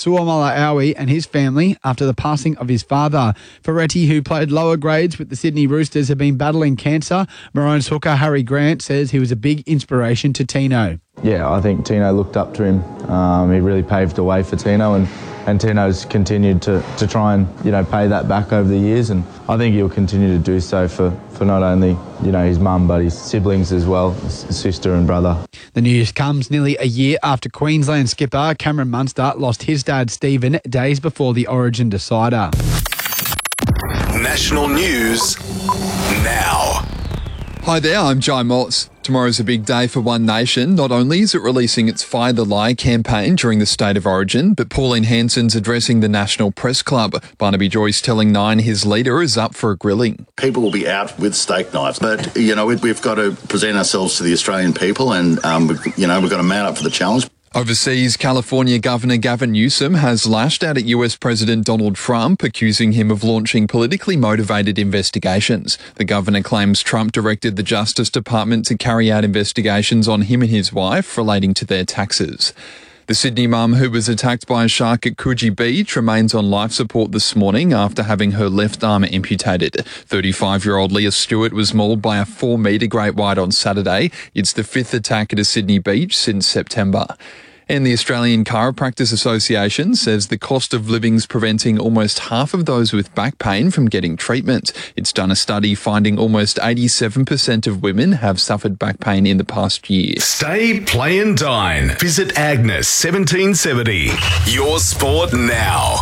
Suamala and his family after the passing of his father. Ferretti, who played lower grades with the Sydney Roosters, have been battling cancer. Maroons hooker Harry Grant says he was a big inspiration to Tino. Yeah, I think Tino looked up to him. He really paved the way for Tino, and Tino's continued to try and, pay that back over the years, and I think he'll continue to do so for not only, his mum, but his siblings as well, his sister and brother. The news comes nearly a year after Queensland skipper Cameron Munster lost his dad Stephen days before the Origin decider. National news now. Hi there, I'm Jai Motz. Tomorrow's a big day for One Nation. Not only is it releasing its Find the Lie campaign during the State of Origin, but Pauline Hanson's addressing the National Press Club. Barnaby Joyce telling Nine his leader is up for a grilling. People will be out with steak knives, but, we've got to present ourselves to the Australian people and, we've got to mount up for the challenge. Overseas, California Governor Gavin Newsom has lashed out at US President Donald Trump, accusing him of launching politically motivated investigations. The governor claims Trump directed the Justice Department to carry out investigations on him and his wife relating to their taxes. The Sydney mum who was attacked by a shark at Coogee Beach remains on life support this morning after having her left arm amputated. 35-year-old Leah Stewart was mauled by a 4-metre great white on Saturday. It's the 5th attack at a Sydney beach since September. And the Australian Chiropractors Association says the cost of living's preventing almost half of those with back pain from getting treatment. It's done a study finding almost 87% of women have suffered back pain in the past year. Stay, play and dine. Visit Agnes 1770. Your sport now.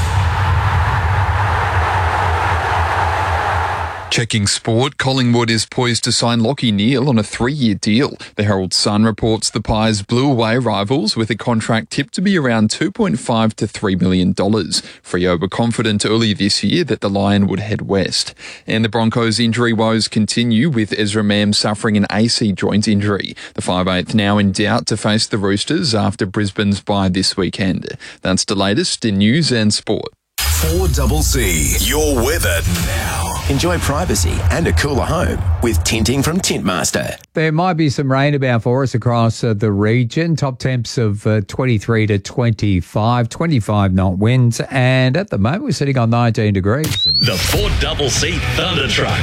Checking sport, Collingwood is poised to sign Lachie Neale on a 3-year deal. The Herald Sun reports the Pies blew away rivals with a contract tipped to be around $2.5 to $3 million. Freo were confident earlier this year that the Lion would head west. And the Broncos' injury woes continue, with Ezra Mam suffering an AC joint injury. The 5'8" now in doubt to face the Roosters after Brisbane's bye this weekend. That's the latest in news and sport. 4CC. Your weather now. Enjoy privacy and a cooler home with tinting from Tintmaster. There might be some rain about for us across the region. Top temps of 23 to 25, 25 knot winds, and at the moment we're sitting on 19 degrees. The 4CC Thunder Truck.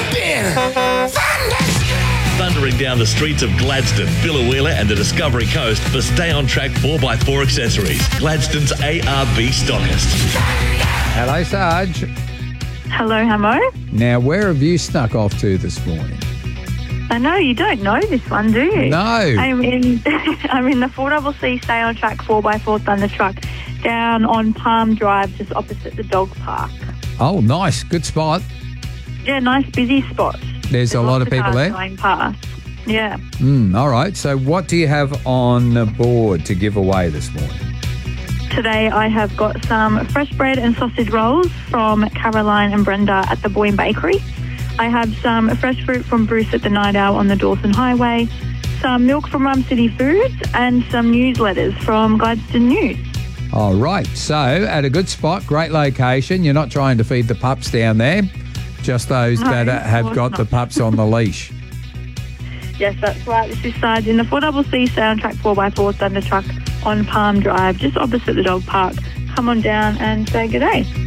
Thundering down the streets of Gladstone, Biloela and the Discovery Coast for Stay On Track 4x4 accessories. Gladstone's ARB stockist. Hello, Sarge. Hello, Hamo. Now, where have you snuck off to this morning? I know you don't know this one, do you? No. I'm in the 4CC Stay On Track 4x4 Thunder Truck down on Palm Drive, just opposite the dog park. Oh, nice. Good spot. Yeah, nice busy spot. There's a lot of people there? Going past. Yeah. All right. So what do you have on board to give away this morning? Today I have got some fresh bread and sausage rolls from Caroline and Brenda at the Boyne Bakery. I have some fresh fruit from Bruce at the Night Owl on the Dawson Highway, some milk from Rum City Foods, and some newsletters from Gladstone News. All right. So at a good spot, great location. You're not trying to feed the pups down there, just those that have got the pups on the leash. Yes, that's right. This is Sarge in the 4CC Soundtrack 4x4 Thunder Truck on Palm Drive, just opposite the dog park. Come on down and say good day.